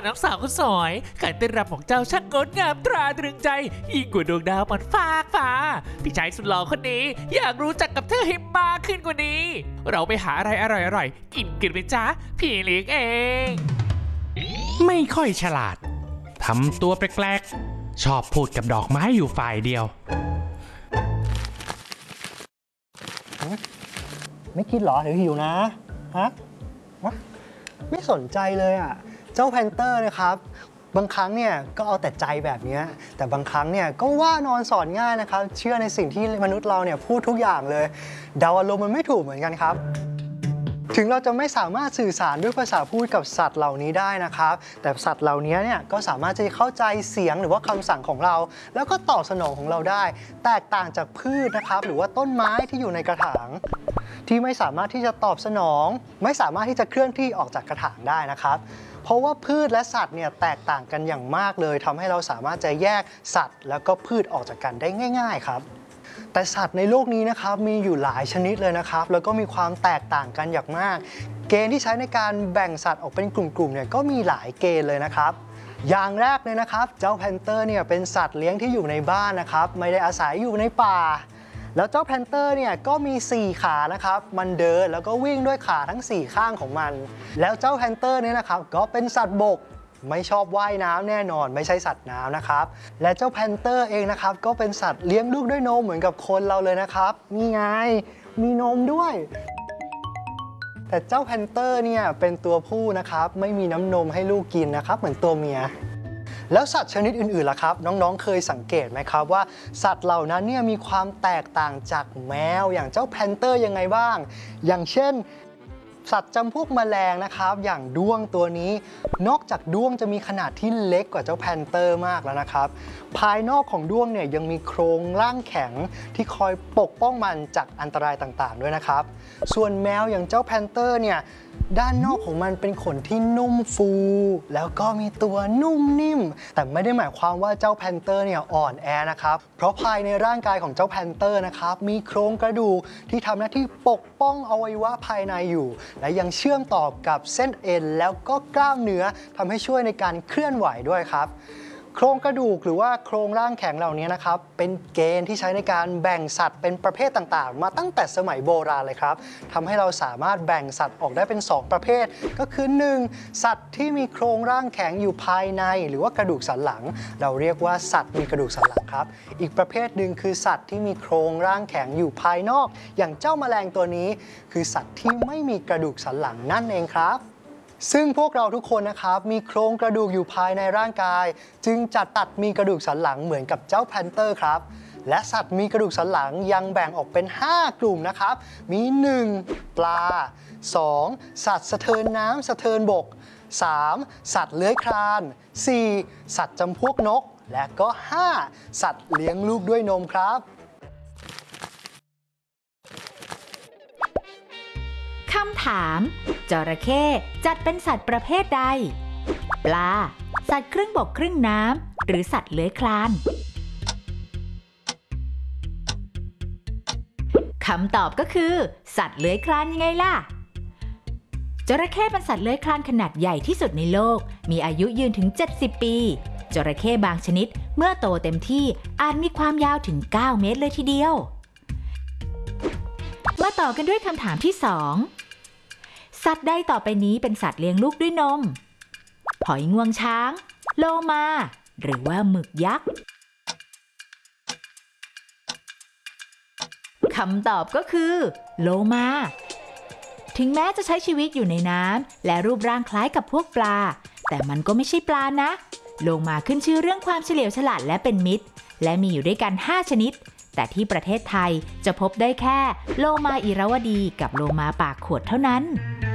น้องสาวคนสวยการเต้นรำของเจ้าช่างงดงามตราตรึงใจยิ่งกว่าดวงดาวบนฟ้าพี่ชายสุดหล่อคนนี้อยากรู้จักกับเธอให้มากขึ้นกว่านี้เราไปหาอะไรอร่อยๆกินกันไปจ้าพี่เลี้ยงเองไม่ค่อยฉลาดทำตัวแปลกๆชอบพูดกับดอกไม้อยู่ฝ่ายเดียวไม่คิดหรอหรือหิวนะฮะไม่สนใจเลยอ่ะเจ้าแพนเตอร์นะครับบางครั้งเนี่ยก็เอาแต่ใจแบบนี้แต่บางครั้งเนี่ยก็ว่านอนสอนง่ายนะครับเชื่อในสิ่งที่มนุษย์เราเนี่ยพูดทุกอย่างเลยเดาอารมณ์มันไม่ถูกเหมือนกันครับถึงเราจะไม่สามารถสื่อสารด้วยภาษาพูดกับสัตว์เหล่านี้ได้นะครับแต่สัตว์เหล่านี้เนี่ยก็สามารถจะเข้าใจเสียงหรือว่าคำสั่งของเราแล้วก็ตอบสนองของเราได้แตกต่างจากพืชนะครับหรือว่าต้นไม้ที่อยู่ในกระถางที่ไม่สามารถที่จะตอบสนองไม่สามารถที่จะเคลื่อนที่ออกจากกระถางได้นะครับเพราะว่าพืชและสัตว์เนี่ยแตกต่างกันอย่างมากเลยทำให้เราสามารถจะแยกสัตว์แล้วก็พืชออกจากกันได้ง่ายๆครับแต่สัตว์ในโลกนี้นะครับมีอยู่หลายชนิดเลยนะครับแล้วก็มีความแตกต่างกันอย่างมากเกณฑ์ที่ใช้ในการแบ่งสัตว์ออกเป็นกลุ่มๆเนี่ยก็มีหลายเกณฑ์เลยนะครับอย่างแรกเลยนะครับเจ้าแพนเตอร์เนี่ยเป็นสัตว์เลี้ยงที่อยู่ในบ้านนะครับไม่ได้อาศัยอยู่ในป่าแล้วเจ้าแพนเตอร์เนี่ยก็มี4ขานะครับมันเดินแล้วก็วิ่งด้วยขาทั้ง4ข้างของมันแล้วเจ้าแพนเตอร์เนี่ยนะครับก็เป็นสัตว์บกไม่ชอบว่ายน้ำแน่นอนไม่ใช่สัตว์น้ำนะครับและเจ้าแพนเตอร์เองนะครับก็เป็นสัตว์เลี้ยงลูกด้วยนมเหมือนกับคนเราเลยนะครับนี่ไงมีนมด้วยแต่เจ้าแพนเตอร์เนี่ยเป็นตัวผู้นะครับไม่มีน้ำนมให้ลูกกินนะครับเหมือนตัวเมียแล้วสัตว์ชนิดอื่นๆล่ะครับน้องๆเคยสังเกตไหมครับว่าสัตว์เหล่านั้นเนี่ยมีความแตกต่างจากแมวอย่างเจ้าแพนเตอร์ยังไงบ้างอย่างเช่นสัตว์จำพวกแมลงนะครับอย่างด้วงตัวนี้นอกจากด้วงจะมีขนาดที่เล็กกว่าเจ้าแพนเตอร์มากแล้วนะครับภายนอกของด้วงเนี่ยยังมีโครงร่างแข็งที่คอยปกป้องมันจากอันตรายต่างๆด้วยนะครับส่วนแมวอย่างเจ้าแพนเตอร์เนี่ยด้านนอกของมันเป็นขนที่นุ่มฟูแล้วก็มีตัวนุ่มนิ่มแต่ไม่ได้หมายความว่าเจ้าแพนเตอร์เนี่ยอ่อนแอนะครับเพราะภายในร่างกายของเจ้าแพนเตอร์นะครับมีโครงกระดูกที่ทำหน้าที่ปกป้องอวัยวะภายในอยู่และยังเชื่อมต่อกับเส้นเอ็นแล้วก็กล้ามเนื้อทำให้ช่วยในการเคลื่อนไหวด้วยครับโครงกระดูกหรือว่าโครงร่างแข็งเหล่านี้นะครับเป็นเกณฑ์ที่ใช้ในการแบ่งสัตว์เป็นประเภทต่างๆมาตั้งแต่สมัยโบราณเลยครับทำให้เราสามารถแบ่งสัตว์ออกได้เป็น2ประเภทก็คือ 1. สัตว์ที่มีโครงร่างแข็งอยู่ภายในหรือว่ากระดูกสันหลังเราเรียกว่าสัตว์มีกระดูกสันหลังครับอีกประเภทหนึ่งคือสัตว์ที่มีโครงร่างแข็งอยู่ภายนอกอย่างเจ้าแมลงตัวนี้คือสัตว์ที่ไม่มีกระดูกสันหลังนั่นเองครับซึ่งพวกเราทุกคนนะครับมีโครงกระดูกอยู่ภายในร่างกายจึงจัดตัดมีกระดูกสันหลังเหมือนกับเจ้าแพนเตอร์ครับและสัตว์มีกระดูกสันหลังยังแบ่งออกเป็น5กลุ่มนะครับมี 1. ปลา 2. สัตว์สะเทินน้ำสะเทินบก 3. สัตว์เลื้อยคลาน 4. สัตว์จำพวกนกและก็ 5. สัตว์เลี้ยงลูกด้วยนมครับคำถามจระเข้จัดเป็นสัตว์ประเภทใดปลาสัตว์ครึ่งบกครึ่งน้ำหรือสัตว์เลื้อยคลานคำตอบก็คือสัตว์เลื้อยคลานยังไงล่ะจระเข้เป็นสัตว์เลื้อยคลานขนาดใหญ่ที่สุดในโลกมีอายุยืนถึง70ปีจระเข้บางชนิดเมื่อโตเต็มที่อาจมีความยาวถึง9 เมตรเลยทีเดียวมาต่อกันด้วยคำถามที่2สัตว์ใดต่อไปนี้เป็นสัตว์เลี้ยงลูกด้วยนมหอยงวงช้างโลมาหรือว่าหมึกยักษ์คำตอบก็คือโลมาถึงแม้จะใช้ชีวิตอยู่ในน้ำและรูปร่างคล้ายกับพวกปลาแต่มันก็ไม่ใช่ปลานะโลมาขึ้นชื่อเรื่องความเฉลียวฉลาดและเป็นมิตรและมีอยู่ด้วยกัน5ชนิดแต่ที่ประเทศไทยจะพบได้แค่โลมาอิราวดีกับโลมาปากขวดเท่านั้น